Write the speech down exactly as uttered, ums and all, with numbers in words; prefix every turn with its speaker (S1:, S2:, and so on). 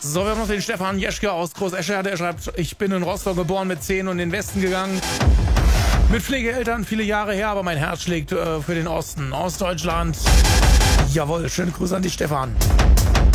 S1: So, wir haben noch den Stefan Jeschke aus Groß-Escher, der schreibt, ich bin in Rostock geboren, mit zehn und in den Westen gegangen. Mit Pflegeeltern viele Jahre her, aber mein Herz schlägt äh, für den Osten, Ostdeutschland. Jawohl, schöne Grüße an dich, Stefan.